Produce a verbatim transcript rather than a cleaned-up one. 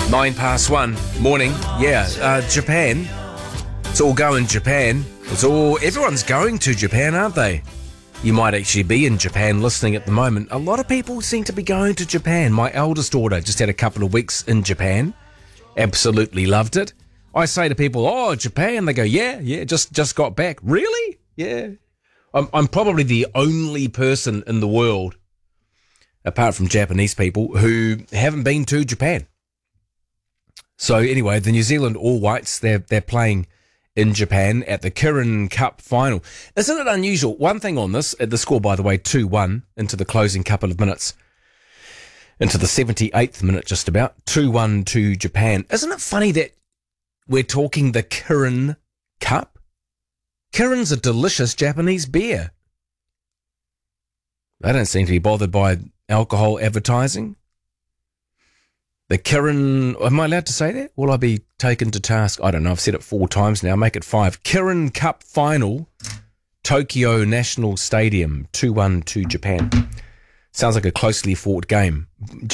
Nine past one, morning. Yeah, uh, Japan. It's all going Japan. It's all, everyone's going to Japan, aren't they? You might actually be in Japan listening at the moment. A lot of people seem to be going to Japan. My eldest daughter just had a couple of weeks in Japan. Absolutely loved it. I say to people, oh, Japan. They go, yeah, yeah, just, just got back. Really? Yeah. I'm, I'm probably the only person in the world, apart from Japanese people, who haven't been to Japan. So anyway, the New Zealand All Whites, they're, they're playing in Japan at the Kirin Cup final. Isn't it unusual? One thing on this, the score, by the way, two one into the closing couple of minutes, into the seventy-eighth minute just about, two one to Japan. Isn't it funny that we're talking the Kirin Cup? Kirin's a delicious Japanese beer. They don't seem to be bothered by alcohol advertising. The Kirin, am I allowed to say that? Will I be taken to task? I don't know. I've said it four times now. Make it five. Kirin Cup final, Tokyo National Stadium, two one to Japan. Sounds like a closely fought game.